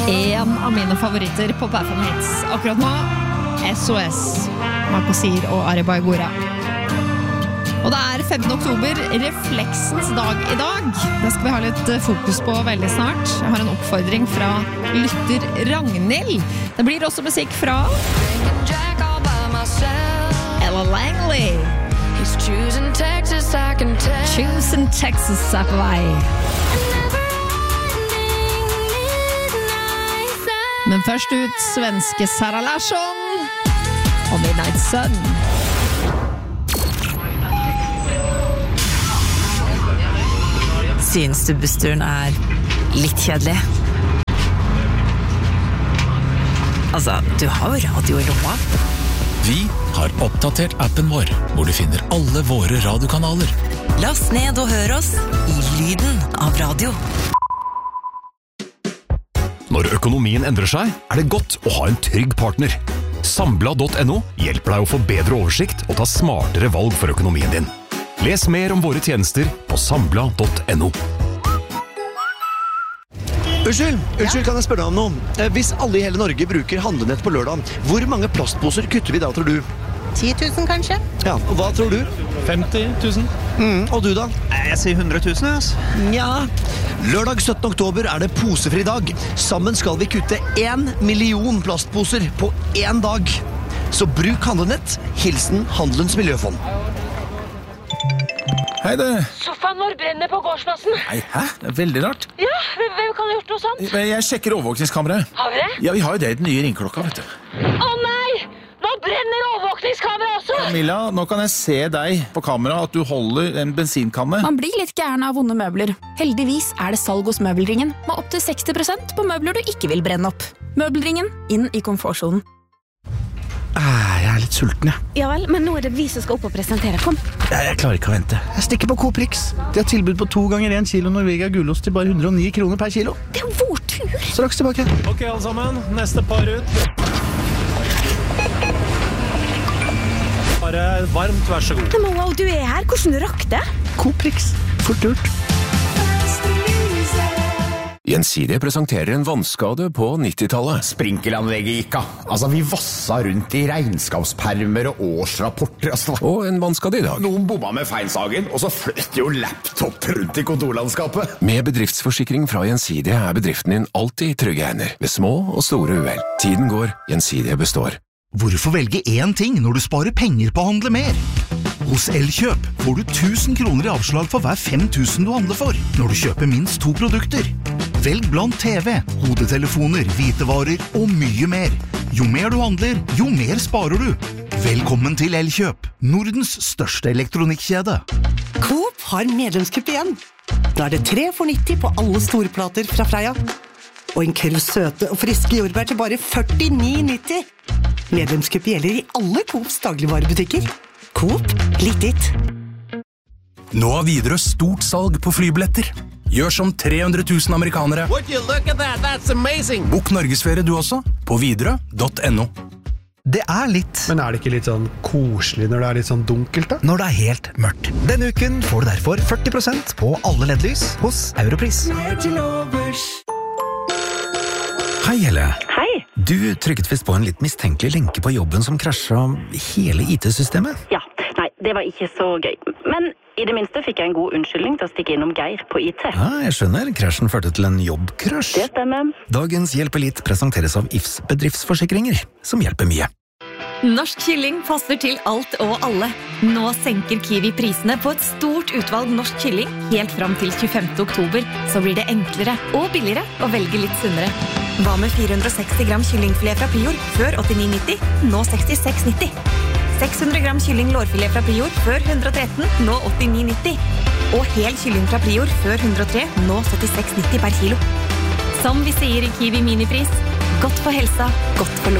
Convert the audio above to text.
En av mine favoritter på Bafan Hits akkurat nå, SOS, Marco Sir og Aribay Gora. Og det 15. oktober, refleksens dag I dag. Det skal vi ha litt fokus på veldig snart. Jeg har en oppfordring fra lytter Ragnhild. Det blir også musikk fra Ella Langley. Choosing Texas, I can tell. Choosing Texas, I can Men først ut svenske Sara Larsson og Midnight Sun. Synes du bussturen litt kjedelig? Altså, du har jo radio I lomma. Vi har oppdatert appen vår, hvor du finner alle våre radiokanaler. Last ned og hør oss I lyden av radio. Når økonomien endrer seg, det godt å ha en trygg partner. Sambla.no hjelper deg å få bedre oversikt og ta smartere valg for økonomien din. Les mer om våre tjenester på sambla.no. Unnskyld, kan jeg spørre deg om noe? Hvis alle I hele Norge bruker handlenett på lørdag, hvor mange plastposer kutter vi da, tror du? 10 000 kanskje? Ja, og hva tror du? 50 000. Og du da? Jeg sier 100 000, altså. Ja. Lørdag 17. oktober det posefri dag. Sammen skal vi kutte 1 million plastposer på 1 dag. Så bruk handlenett. Hilsen Handelens Miljøfond. Hei du. Sofaen vår brenner på gårdsplassen. Nei, hæ? Det veldig rart. Ja, hvem kan ha gjort noe sånt? Jeg sjekker overvåkningskameraet. Har vi det? Ja, vi har jo det I den nye ringklokka, vet du. Å nei! Nå brenner overvåkningskameraet også! Camilla, nå kan jeg se deg på kamera at du holder en bensinkanne. Man blir litt gæren av vonde møbler. Heldigvis det salg hos Møbelringen, med opp til 60% på møbler du ikke vil brenne opp. Møbelringen, inn I komfortsonen. Jeg litt sulten, jeg. Ja vel, men nå det vi som skal opp og presentere. Kom. Jeg klarer ikke å vente. Jeg stikker på Coprix. De har tilbud på 2 ganger 1 kilo Norvegia gulost til bare 109 kroner per kilo. Det jo vår tur. Straks tilbake. Ok, alle sammen. Neste par ut. Bare varmt, vær så god. Men wow, du her. Hvordan rakk det? Coprix. Fort gjort. Gjensidige presenterer en vannskade på 90-tallet. Sprinkelanlegget gikk av. Altså, vi vassa rundt I regnskapspermer og årsrapporter. Og en vannskade I dag. Noen bomma med feilsagen, og så fløt jo laptop rundt I kontorlandskapet. Med bedriftsforsikring fra Gjensidige bedriften din alltid I trygge hender, ved små og store uhell. Tiden går, Gjensidige består. Hvorfor velge én ting når du sparer penger på å handle mer? Hos Elkjøp får du 1000 kroner I avslag for hver 5000 du handler for, når du kjøper minst 2 produkter. Velg blant TV, hodetelefoner, hvitevarer og mye mer. Jo mer du handler, jo mer sparer du. Velkommen til Elkjøp, Nordens største elektronikkjede. Coop har medlemskupp igjen. Da det 3 for 90 på alle storplater fra Freia. Og en kurv søte og friske jordbær til bare 49,90. Medlemskupp gjelder I alle Coops dagligvarebutikker. Coop, litt ditt. Nå har Widerøe stort salg på flybilletter. Gjør som 300 000 amerikanere. Would you look at that? That's amazing. Bok Norgesferie du også, på widerøe.no. Det litt. Men det ikke litt sånn koselig når det litt sånn dunkelt da? Når det helt mørkt. Denne uken får du derfor 40% på alle LED-lys hos Europris. Hei, Helle. Hei. Du trykket vist på en litt mistenkelig lenke på jobben som krasjet hele IT-systemet. Ja, nei, det var ikke så gøy. Men I det minste fikk jeg en god unnskyldning til å stikke innom Geir på IT. Ja, jeg skjønner. Krasjen førte til en jobbkrasj. Det stemmer. Dagens Hjelp Elite presenteres av IFs bedriftsforsikringer, som hjelper mye. Norsk kylling passer til alt og alle. Nå senker Kiwi prisene på et stort utvalg norsk kylling helt fram til 25. oktober, så blir det enklere og billigere å velge litt sunnere. Hva med 460 gram kyllingfilet fra Prior, før 89,90, nå 66,90. 600 gram kylling lårfilet fra Prior, før 113, nå 89,90. Og hel kylling fra Prior, før 103, nå 76,90 per kilo. Som vi sier I Kiwi Minipris, godt for helsa, godt for